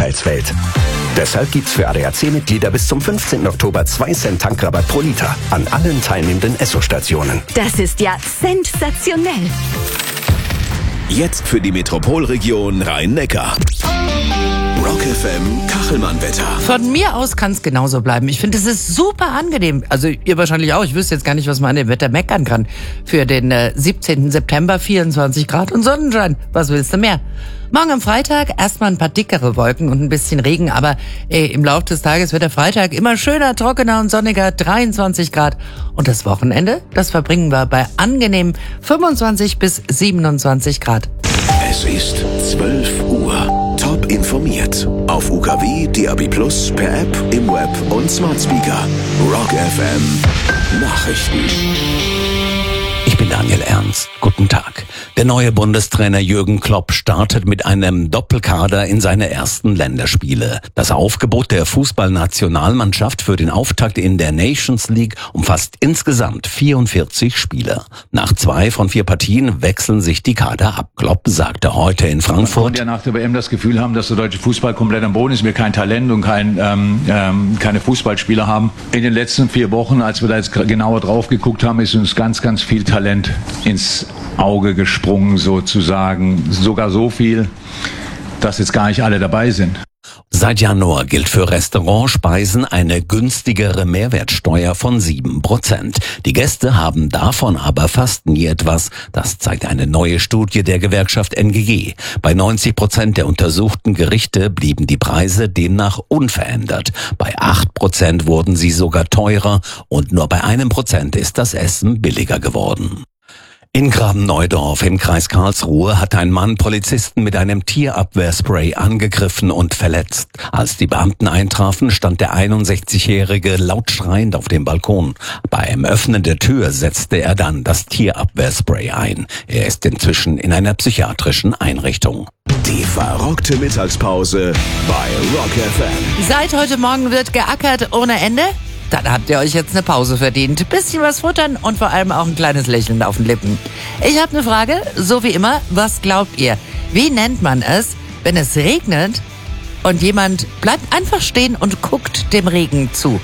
Arbeitswelt. Deshalb gibt's für ADAC-Mitglieder bis zum 15. Oktober 2 Cent Tankrabatt pro Liter an allen teilnehmenden Esso-Stationen. Das ist ja sensationell. Jetzt für die Metropolregion Rhein-Neckar. Rock FM Kachelmann-Wetter. Von mir aus kann es genauso bleiben. Ich finde, es ist super angenehm. Also ihr wahrscheinlich auch. Ich wüsste jetzt gar nicht, was man an dem Wetter meckern kann. Für den 17. September 24 Grad und Sonnenschein. Was willst du mehr? Morgen am Freitag erstmal ein paar dickere Wolken und ein bisschen Regen. Aber im Laufe des Tages wird der Freitag immer schöner, trockener und sonniger. 23 Grad. Und das Wochenende, das verbringen wir bei angenehmen 25 bis 27 Grad. Es ist 12 Uhr. Top informiert. Auf UKW, DAB+, per App, im Web und Smart Speaker. Rock FM Nachrichten. Ich bin Daniel Ernst. Guten Tag. Der neue Bundestrainer Jürgen Klopp startet mit einem Doppelkader in seine ersten Länderspiele. Das Aufgebot der Fußballnationalmannschaft für den Auftakt in der Nations League umfasst insgesamt 44 Spieler. Nach 2 von 4 Partien wechseln sich die Kader ab. Klopp sagte heute in Frankfurt: Man konnte ja nach der WM das Gefühl haben, dass der deutsche Fußball komplett am Boden ist, wir kein Talent und keine Fußballspieler haben. In den letzten 4 Wochen, als wir da jetzt genauer drauf geguckt haben, ist uns ganz, ganz viel Talent ins Auge gesprungen sozusagen. Sogar so viel, dass jetzt gar nicht alle dabei sind. Seit Januar gilt für Restaurantspeisen eine günstigere Mehrwertsteuer von 7%. Die Gäste haben davon aber fast nie etwas. Das zeigt eine neue Studie der Gewerkschaft NGG. Bei 90% der untersuchten Gerichte blieben die Preise demnach unverändert. Bei 8% wurden sie sogar teurer und nur bei 1% ist das Essen billiger geworden. In Graben-Neudorf im Kreis Karlsruhe hat ein Mann Polizisten mit einem Tierabwehrspray angegriffen und verletzt. Als die Beamten eintrafen, stand der 61-Jährige laut schreiend auf dem Balkon. Beim Öffnen der Tür setzte er dann das Tierabwehrspray ein. Er ist inzwischen in einer psychiatrischen Einrichtung. Die verrockte Mittagspause bei Rock FM. Seit heute Morgen wird geackert ohne Ende. Dann habt ihr euch jetzt eine Pause verdient. Bisschen was futtern und vor allem auch ein kleines Lächeln auf den Lippen. Ich habe eine Frage, so wie immer. Was glaubt ihr? Wie nennt man es, wenn es regnet und jemand bleibt einfach stehen und guckt dem Regen zu?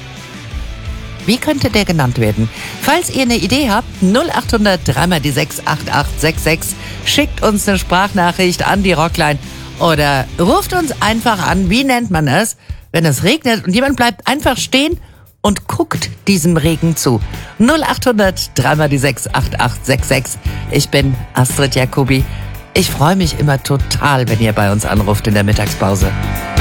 Wie könnte der genannt werden? Falls ihr eine Idee habt, 0800 3 die 6 8866. Schickt uns eine Sprachnachricht an die Rockline oder ruft uns einfach an. Wie nennt man es, wenn es regnet und jemand bleibt einfach stehen und guckt diesem Regen zu? 0800 3 die 6 8866. Ich bin Astrid Jacobi. Ich freue mich immer total, wenn ihr bei uns anruft in der Mittagspause.